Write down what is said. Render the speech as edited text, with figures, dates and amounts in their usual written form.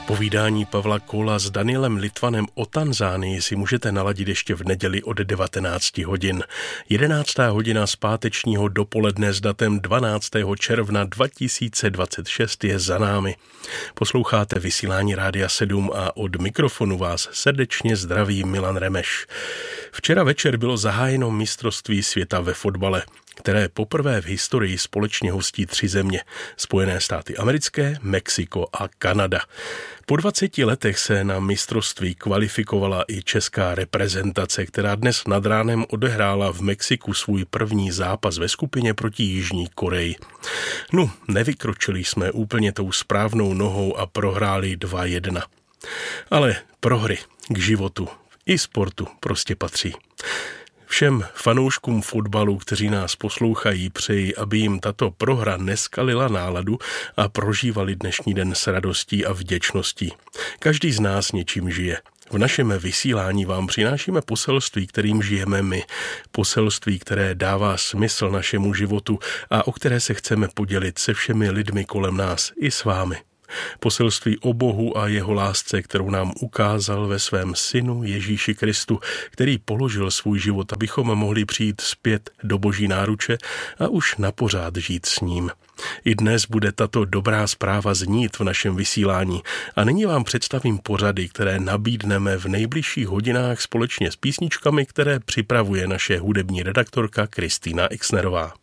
Povídání Pavla Kola s Danielem Littwanem o Tanzánii si můžete naladit ještě v neděli od 19 hodin. 11. hodina z pátečního dopoledne s datem 12. června 2026 je za námi. Posloucháte vysílání Rádia 7 a od mikrofonu vás srdečně zdraví Milan Remeš. Včera večer bylo zahájeno mistrovství světa ve fotbale, které poprvé v historii společně hostí 3 země. Spojené státy americké, Mexiko a Kanada. Po 20 letech se na mistrovství kvalifikovala i česká reprezentace, která dnes nad ránem odehrála v Mexiku svůj první zápas ve skupině proti Jižní Koreji. Nevykročili jsme úplně tou správnou nohou a prohráli 2-1. Ale prohry k životu i sportu prostě patří. Všem fanouškům fotbalu, kteří nás poslouchají, přeji, aby jim tato prohra neskalila náladu a prožívali dnešní den s radostí a vděčností. Každý z nás něčím žije. V našem vysílání vám přinášíme poselství, kterým žijeme my. Poselství, které dává smysl našemu životu a o které se chceme podělit se všemi lidmi kolem nás i s vámi. Poselství o Bohu a jeho lásce, kterou nám ukázal ve svém synu Ježíši Kristu, který položil svůj život, abychom mohli přijít zpět do Boží náruče a už napořád žít s ním. I dnes bude tato dobrá zpráva znít v našem vysílání a nyní vám představím pořady, které nabídneme v nejbližších hodinách společně s písničkami, které připravuje naše hudební redaktorka Kristýna Exnerová.